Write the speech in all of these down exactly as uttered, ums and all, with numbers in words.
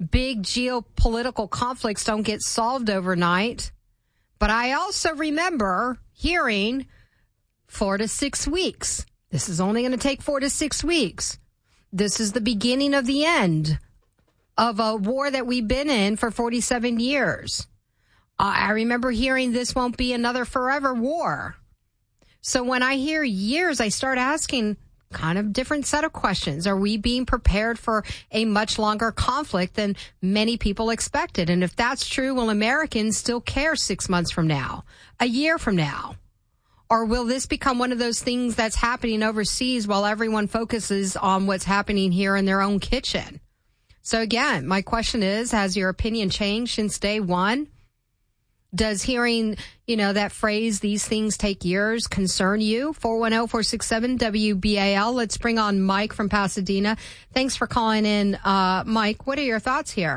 big geopolitical conflicts don't get solved overnight. But I also remember hearing four to six weeks. This is only going to take four to six weeks. This is the beginning of the end of a war that we've been in for forty-seven years. Uh, I remember hearing this won't be another forever war. So when I hear years, I start asking kind of different set of questions. Are we being prepared for a much longer conflict than many people expected? And if that's true, will Americans still care six months from now, a year from now? Or will this become one of those things that's happening overseas while everyone focuses on what's happening here in their own kitchen? So again, my question is, has your opinion changed since day one? Does hearing, you know, that phrase, these things take years, concern you? four one zero, four six seven, W B A L. Let's bring on Mike from Pasadena. Thanks for calling in. Uh, Mike, what are your thoughts here?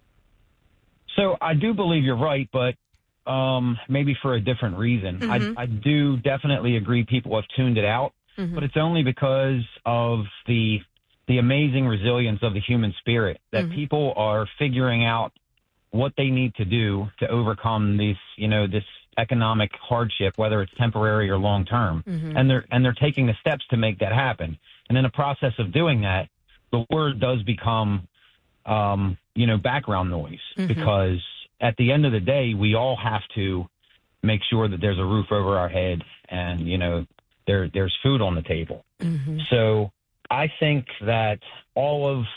So I do believe you're right, but um, maybe for a different reason. Mm-hmm. I, I do definitely agree people have tuned it out, mm-hmm. but it's only because of the the amazing resilience of the human spirit that mm-hmm. people are figuring out what they need to do to overcome these, you know, this economic hardship, whether it's temporary or long term. Mm-hmm. And they're and they're taking the steps to make that happen. And in the process of doing that, the word does become, um, you know, background noise, mm-hmm. because at the end of the day, we all have to make sure that there's a roof over our head and, you know, there there's food on the table. Mm-hmm. So I think that all of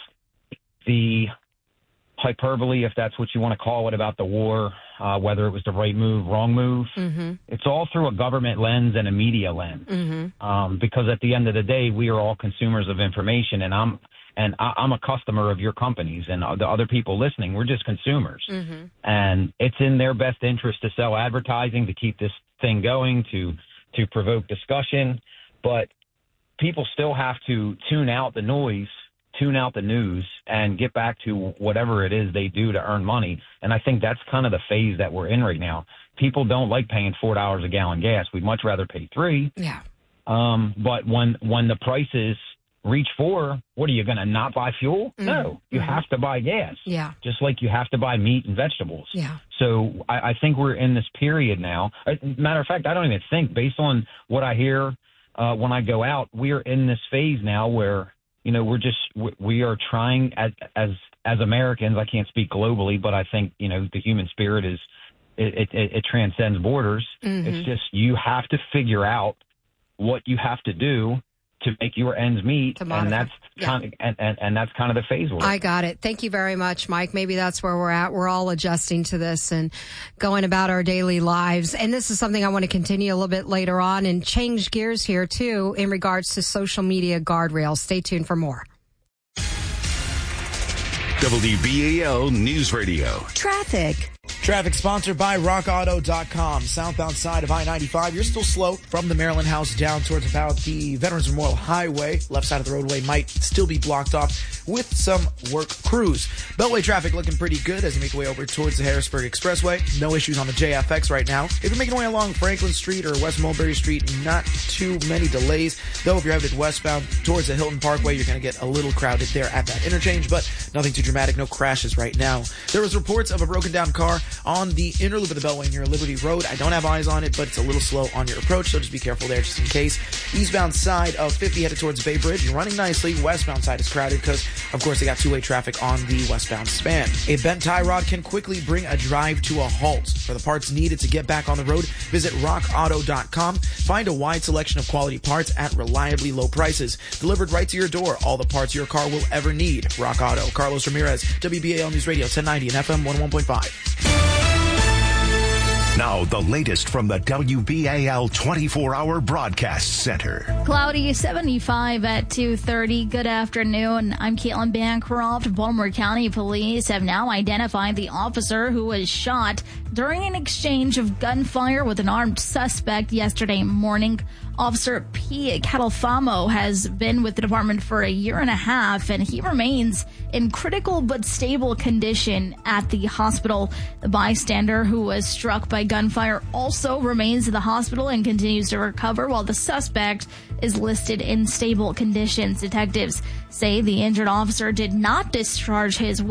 the hyperbole, if that's what you want to call it, about the war, uh, whether it was the right move, wrong move, mm-hmm. it's all through a government lens and a media lens. Mm-hmm. Um, because at the end of the day, we are all consumers of information, and I'm and I, I'm a customer of your companies, and the other people listening, we're just consumers. Mm-hmm. And it's in their best interest to sell advertising, to keep this thing going, to to provoke discussion. But people still have to tune out the noise, tune out the news, and get back to whatever it is they do to earn money. And I think that's kind of the phase that we're in right now. People don't like paying four dollars a gallon gas. We'd much rather pay three. Yeah. Um, but when when the prices reach four, what are you going to not buy fuel? Mm-hmm. No, you mm-hmm. have to buy gas. Yeah. Just like you have to buy meat and vegetables. Yeah. So I, I think we're in this period now. Matter of fact, I don't even think, based on what I hear uh, when I go out, we're in this phase now where, you know, we're just, we are trying as, as, as Americans, I can't speak globally, but I think, you know, the human spirit is, it, it, it transcends borders. Mm-hmm. It's just, you have to figure out what you have to do to make your ends meet, and that's yeah. kind of, and, and, and that's kind of the phase we're in. I got it. Thank you very much, Mike. Maybe that's where we're at. We're all adjusting to this and going about our daily lives. And this is something I want to continue a little bit later on and change gears here too in regards to social media guardrails. Stay tuned for more. W B A L News Radio. Traffic. Traffic sponsored by rock auto dot com. Southbound side of I ninety-five, you're still slow from the Maryland House down towards about the Veterans Memorial Highway. Left side of the roadway might still be blocked off with some work crews. Beltway traffic looking pretty good as you make your way over towards the Harrisburg Expressway. No issues on the J F X right now. If you're making your way along Franklin Street or West Mulberry Street, not too many delays. Though if you're headed westbound towards the Hilton Parkway, you're going to get a little crowded there at that interchange, but nothing too dramatic, no crashes right now. There was reports of a broken down car on the inner loop of the Beltway near Liberty Road. I don't have eyes on it, but it's a little slow on your approach, so just be careful there just in case. Eastbound side of fifty headed towards Bay Bridge, you're running nicely. Westbound side is crowded because, of course, they got two-way traffic on the westbound span. A bent tie rod can quickly bring a drive to a halt. For the parts needed to get back on the road, visit rock auto dot com. Find a wide selection of quality parts at reliably low prices. Delivered right to your door. All the parts your car will ever need. Rock Auto. Carlos Ramirez, W B A L News Radio, ten ninety and F M one oh one point five. Now, the latest from the W B A L twenty-four hour Broadcast Center. Cloudy, seventy-five at two thirty. Good afternoon. I'm Caitlin Bancroft. Baltimore County Police have now identified the officer who was shot during an exchange of gunfire with an armed suspect yesterday morning. Officer P. Catalfamo has been with the department for a year and a half, and he remains in critical but stable condition at the hospital. The bystander who was struck by gunfire also remains in the hospital and continues to recover, while the suspect is listed in stable conditions. Detectives say the injured officer did not discharge his